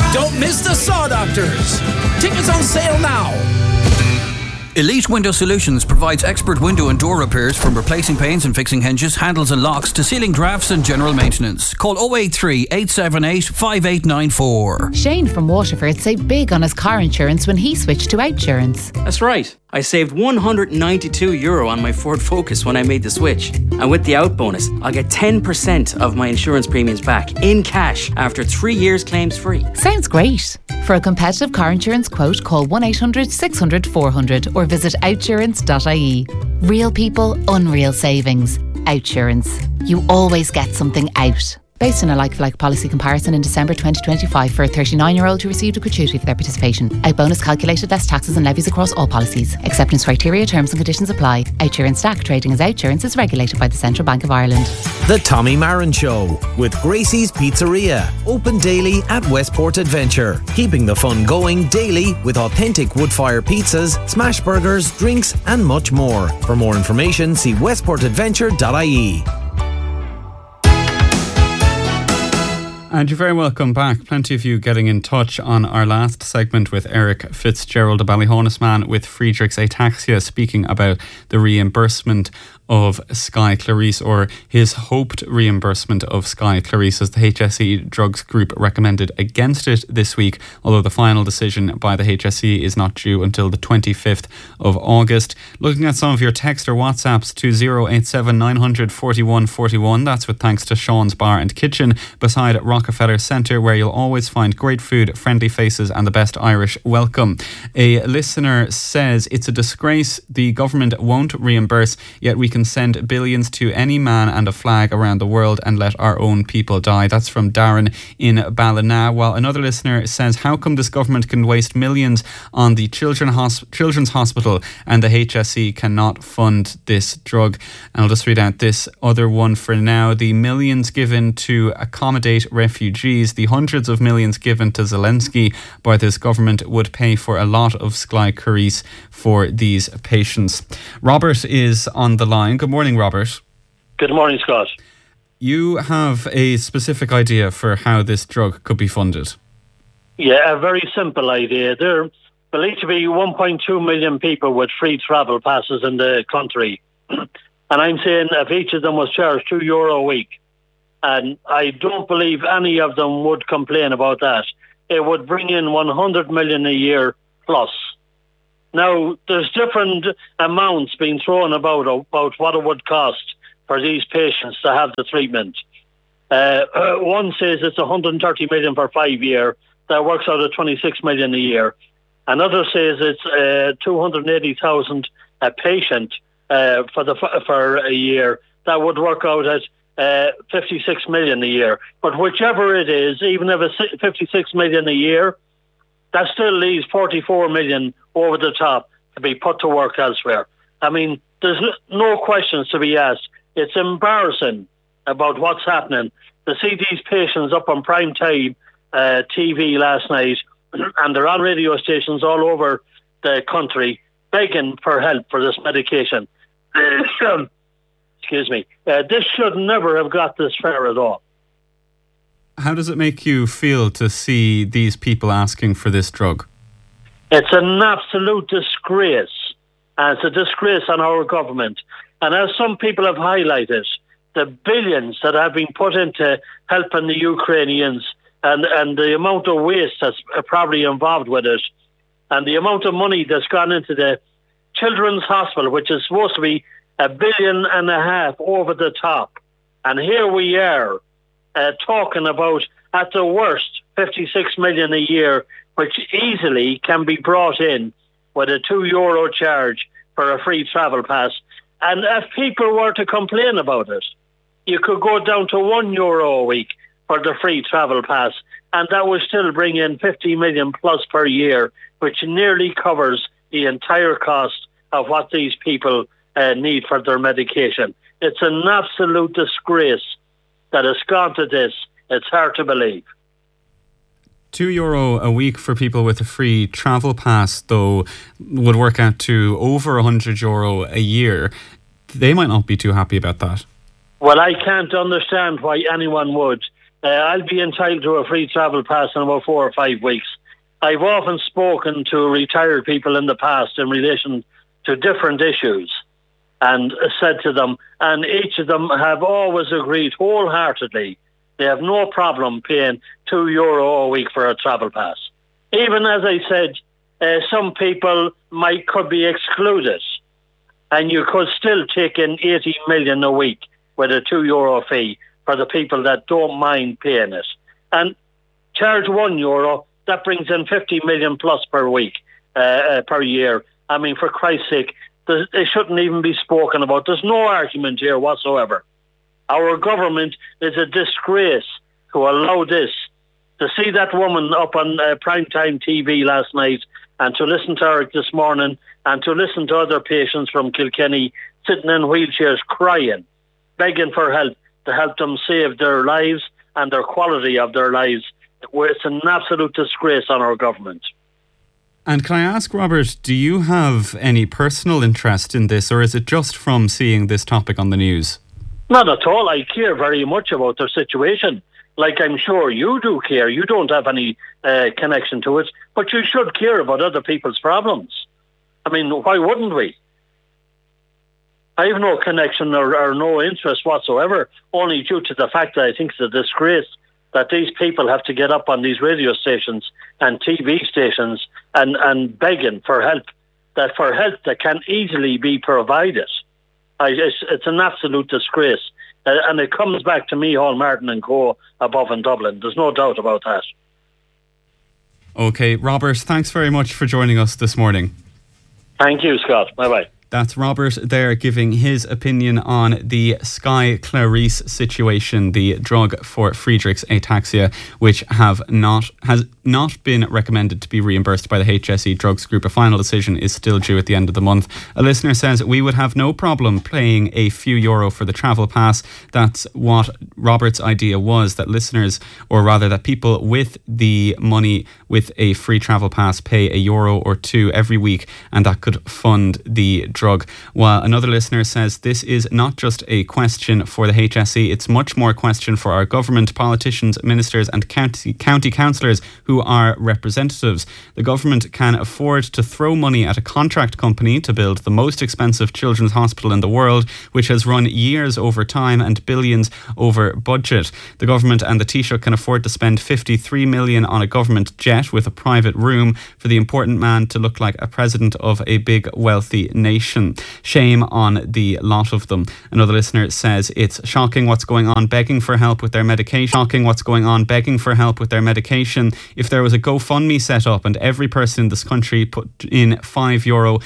Don't miss the Saw Doctors. Tickets on sale now. Elite Window Solutions provides expert window and door repairs, from replacing panes and fixing hinges, handles and locks to sealing drafts and general maintenance. Call 083 878 5894. Shane from Waterford saved big on his car insurance when he switched to Outsurance. That's right. I saved €192 on my Ford Focus when I made the switch. And with the out bonus, I'll get 10% of my insurance premiums back in cash after 3 years claims free. Sounds great. For a competitive car insurance quote, call 1800 600 400 or visit outsurance.ie. Real people, unreal savings. Outsurance. You always get something out. Based on a like-for-like policy comparison in December 2025 for a 39-year-old who received a gratuity for their participation. Out bonus calculated less taxes and levies across all policies. Acceptance criteria, terms and conditions apply. Outsurance Stack trading as Outsurance is regulated by the Central Bank of Ireland. The Tommy Marin Show with Gracie's Pizzeria. Open daily at Westport Adventure. Keeping the fun going daily with authentic wood-fire pizzas, smash burgers, drinks and much more. For more information, see westportadventure.ie. And you're very welcome back. Plenty of you getting in touch on our last segment with Eric Fitzgerald, a Ballyhonus man with Friedreich's ataxia, speaking about the reimbursement of Sky Clarice, or his hoped reimbursement of Sky Clarice, as the HSE Drugs Group recommended against it this week, although the final decision by the HSE is not due until the 25th of August. Looking at some of your text or WhatsApps to 087 900 41 41. That's with thanks to Sean's Bar and Kitchen beside Rockefeller Centre, where you'll always find great food, friendly faces and the best Irish welcome. A listener says it's a disgrace the government won't reimburse, yet we can send billions to any man and a flag around the world and let our own people die. That's from Darren in Ballina. While another listener says, how come this government can waste millions on the Children's Hospital and the HSE cannot fund this drug? And I'll just read out this other one for now. The millions given to accommodate refugees, the hundreds of millions given to Zelensky by this government would pay for a lot of Sky Clarice for these patients. Robert is on the line. Good morning, Robert. Good morning, Scott. You have a specific idea for how this drug could be funded. Yeah, a very simple idea. There believed to be 1.2 million people with free travel passes in the country. And I'm saying if each of them was charged €2 a week, and I don't believe any of them would complain about that, it would bring in 100 million a year plus. Now, there's different amounts being thrown about what it would cost for these patients to have the treatment. One says it's 130 million for 5 years. That works out at 26 million a year. Another says it's 280,000 a patient for a year. That would work out at 56 million a year. But whichever it is, even if it's 56 million a year, that still leaves 44 million over the top to be put to work elsewhere. I mean, there's no questions to be asked. It's embarrassing about what's happening. To see these patients up on prime time TV last night, and they're on radio stations all over the country begging for help for this medication. Excuse me. This should never have got this far at all. How does it make you feel to see these people asking for this drug? It's an absolute disgrace. And it's a disgrace on our government. And as some people have highlighted, the billions that have been put into helping the Ukrainians and the amount of waste that's probably involved with it, and the amount of money that's gone into the Children's Hospital, which is supposed to be $1.5 billion over the top. And here we are talking about, at the worst, 56 million a year, which easily can be brought in with a €2 charge for a free travel pass. And if people were to complain about it, you could go down to €1 a week for the free travel pass, and that would still bring in 50 million plus per year, which nearly covers the entire cost of what these people need for their medication. It's an absolute disgrace that has gone to this. It's hard to believe. €2 a week for people with a free travel pass, though, would work out to over €100 a year. They might not be too happy about that. Well, I can't understand why anyone would. I'll be entitled to a free travel pass in about 4 or 5 weeks. I've often spoken to retired people in the past in relation to different issues and said to them, and each of them have always agreed wholeheartedly, they have no problem paying €2 a week for a travel pass. Even as I said, some people could be excluded, and you could still take in 80 million a week with a €2 fee for the people that don't mind paying it. And charge €1, that brings in 50 million plus per week, per year. I mean, for Christ's sake, it shouldn't even be spoken about. There's no argument here whatsoever. Our government is a disgrace to allow this. To see that woman up on primetime TV last night, and to listen to her this morning, and to listen to other patients from Kilkenny sitting in wheelchairs crying, begging for help to help them save their lives and their quality of their lives, it's an absolute disgrace on our government. And can I ask, Robert, do you have any personal interest in this, or is it just from seeing this topic on the news? Not at all. I care very much about their situation. Like I'm sure you do care. You don't have any connection to it, but you should care about other people's problems. I mean, why wouldn't we? I have no connection or no interest whatsoever, only due to the fact that I think it's a disgrace that these people have to get up on these radio stations and TV stations and begging for help that can easily be provided. It's an absolute disgrace. And it comes back to Micheál Martin and Co. above in Dublin. There's no doubt about that. OK, Robert, thanks very much for joining us this morning. Thank you, Scott. Bye-bye. That's Robert there giving his opinion on the Sky Clarice situation, the drug for Friedreich's ataxia, which has not been recommended to be reimbursed by the HSE Drugs Group. A final decision is still due at the end of the month. A listener says, we would have no problem paying a few euro for the travel pass. That's what Robert's idea was, that listeners, or rather that people with the money with a free travel pass pay €1 or €2 every week, and that could fund the drug. While another listener says this is not just a question for the HSE, it's much more a question for our government, politicians, ministers and county councillors who are representatives. The government can afford to throw money at a contract company to build the most expensive children's hospital in the world, which has run years over time and billions over budget. The government and the Taoiseach can afford to spend 53 million on a government jet with a private room for the important man to look like a president of a big wealthy nation. Shame on the lot of them. Another listener says it's shocking what's going on, begging for help with their medication. Shocking what's going on, begging for help with their medication. If there was a GoFundMe set up and every person in this country put in €5